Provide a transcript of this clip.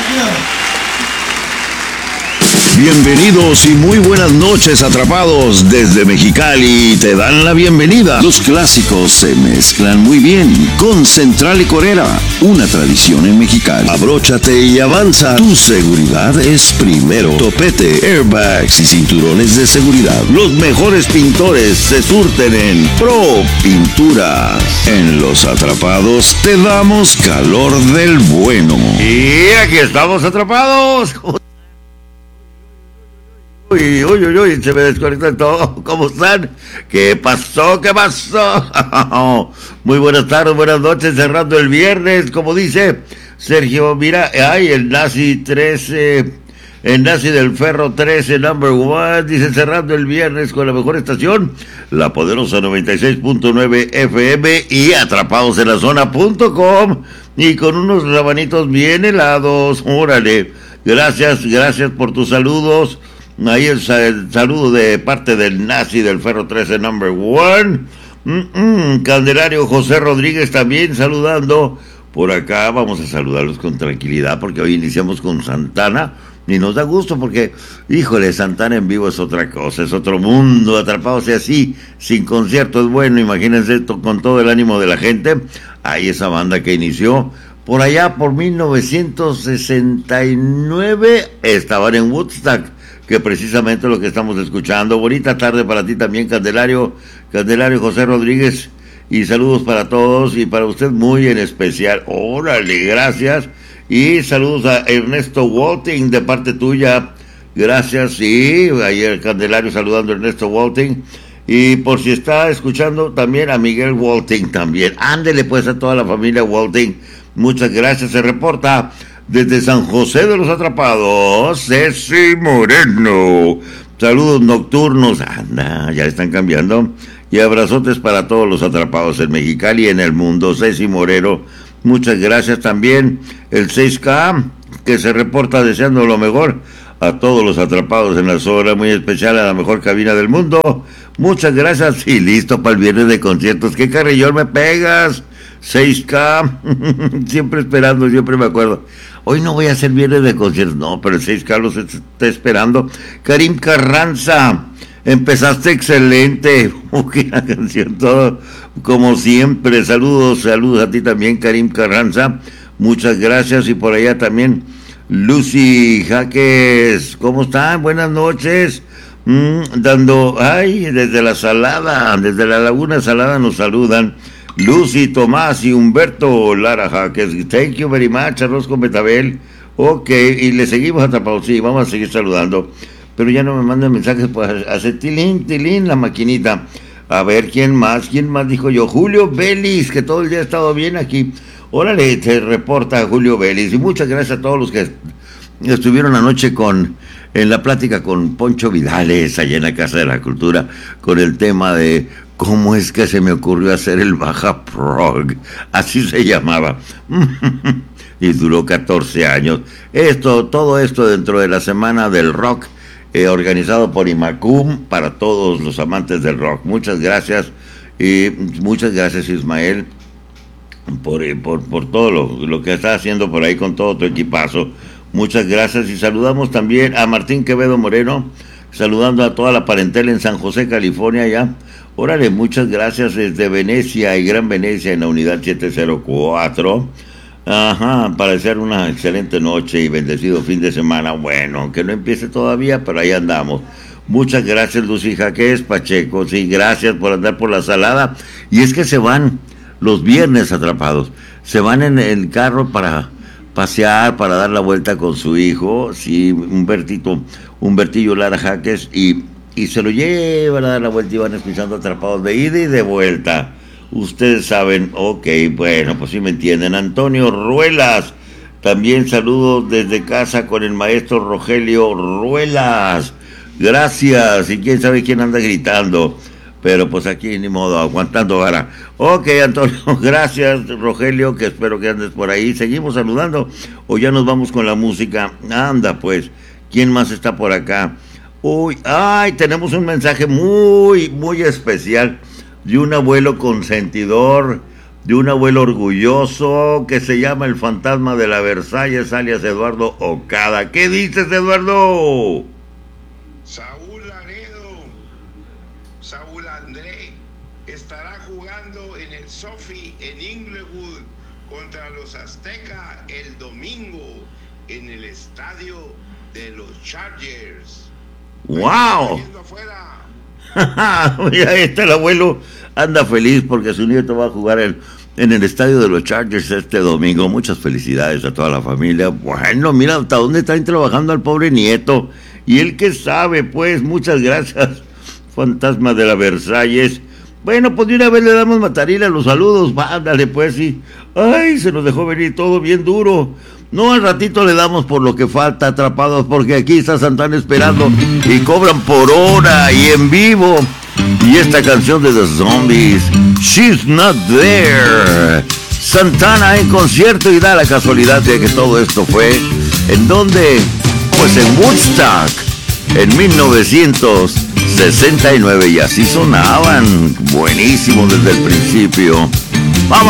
Bienvenidos y muy buenas noches, atrapados. Desde Mexicali te dan la bienvenida. Los clásicos se mezclan muy bien con Central Licorera, una tradición en Mexicali. Abróchate y avanza. Tu seguridad es primero. Topete, airbags y cinturones de seguridad. Los mejores pintores se surten en Pro Pintura. En Los Atrapados te damos calor del bueno. Y aquí estamos, atrapados. Uy, se me desconecta todo. ¿Cómo están? ¿Qué pasó? Muy buenas tardes, buenas noches, cerrando el viernes, como dice Sergio. Mira, el Nazi 13, el Nazi del Ferro 13, number one, dice cerrando el viernes con la mejor estación, la poderosa 96.9 FM y atrapados en la zona.com y con unos rabanitos bien helados. Órale, gracias por tus saludos. Ahí el saludo de parte del Nazi del Ferro 13, number one. Candelario José Rodríguez también saludando. Por acá vamos a saludarlos con tranquilidad porque hoy iniciamos con Santana y nos da gusto porque, híjole, Santana en vivo es otra cosa, es otro mundo. Atrapados y así, sin concierto es bueno. Imagínense esto con todo el ánimo de la gente. Ahí esa banda que inició por allá por 1969 estaban en Woodstock, que precisamente lo que estamos escuchando. Bonita tarde para ti también, Candelario José Rodríguez, y saludos para todos y para usted muy en especial. Órale, gracias. Y saludos a Ernesto Walting de parte tuya, gracias. Sí, ayer Candelario saludando a Ernesto Walting, y por si está escuchando también a Miguel Walting también. Ándele pues a toda la familia Walting, muchas gracias. Se reporta desde San José de los Atrapados, Ceci Moreno. Saludos nocturnos. Anda, ya están cambiando. Y abrazotes para todos los atrapados en Mexicali y en el mundo. Ceci Moreno, muchas gracias también. El 6K, que se reporta deseando lo mejor a todos los atrapados en la zona, muy especial a la mejor cabina del mundo. Muchas gracias y listo para el viernes de conciertos. ¿Qué carrillón me pegas? 6K, siempre esperando, siempre me acuerdo. Hoy no voy a hacer viernes de conciertos, no, pero el 6K los está esperando. Karim Carranza, empezaste excelente. La canción, todo como siempre. Saludos a ti también, Karim Carranza. Muchas gracias. Y por allá también Lucy Jaques, ¿cómo están? Buenas noches. Desde la Salada, desde la Laguna Salada nos saludan Lucy, Tomás y Humberto Lara Jaques. Thank you very much, arroz con betabel. Ok, y le seguimos atrapados. Sí, vamos a seguir saludando, pero ya no me mandan mensajes, pues hace tilín la maquinita. A ver, ¿quién más dijo yo? Julio Vélez, que todo el día ha estado bien aquí. Órale, te reporta Julio Vélez. Y muchas gracias a todos los que estuvieron anoche en la plática con Poncho Vidales, allá en la Casa de la Cultura, con el tema de cómo es que se me ocurrió hacer el Baja Prog, así se llamaba. Y duró 14 años. Todo esto dentro de la Semana del Rock, organizado por IMACUM para todos los amantes del rock. Muchas gracias, y muchas gracias, Ismael, por todo lo que estás haciendo por ahí con todo tu equipazo. Muchas gracias, y saludamos también a Martín Quevedo Moreno, saludando a toda la parentela en San José, California, ya. Órale, muchas gracias desde Venecia y Gran Venecia en la unidad 704. Para desear una excelente noche y bendecido fin de semana. Bueno, aunque no empiece todavía, pero ahí andamos. Muchas gracias, Lucy Jaques Pacheco. Sí, gracias por andar por la Salada. Y es que se van los viernes atrapados. Se van en el carro para pasear, para dar la vuelta con su hijo. Sí, Humbertillo Lara Jaques. Y se lo llevan a dar la vuelta y van escuchando atrapados de ida y de vuelta. Ustedes saben, ok, bueno, pues sí me entienden. Antonio Ruelas, también saludos desde casa con el maestro Rogelio Ruelas. Gracias, y quién sabe quién anda gritando, pero pues aquí ni modo, aguantando vara. Ok, Antonio, gracias, Rogelio, que espero que andes por ahí. Seguimos saludando, o ya nos vamos con la música. Anda pues, ¿quién más está por acá? Uy, tenemos un mensaje muy, muy especial de un abuelo consentidor de un abuelo orgulloso que se llama el fantasma de la Versalles, alias Eduardo Okada. ¿Qué dices, Eduardo? Saúl Laredo, Saúl André, estará jugando en el Sophie en Inglewood contra los Aztecas el domingo en el estadio de los Chargers. ¡Wow! Mira, ahí está el abuelo, anda feliz porque su nieto va a jugar en el estadio de los Chargers este domingo. Muchas felicidades a toda la familia. Bueno, mira hasta dónde están trabajando al pobre nieto. Y él que sabe, pues, muchas gracias, fantasma de la Versalles. Bueno, pues de una vez le damos matarile a los saludos. Ándale, pues, sí. Ay, se nos dejó venir todo bien duro. No, al ratito le damos por lo que falta, atrapados, porque aquí está Santana esperando y cobran por hora y en vivo. Y esta canción de The Zombies, She's Not There. Santana en concierto, y da la casualidad de que todo esto fue, ¿en dónde? Pues en Woodstock, en 1969, y así sonaban, buenísimo desde el principio.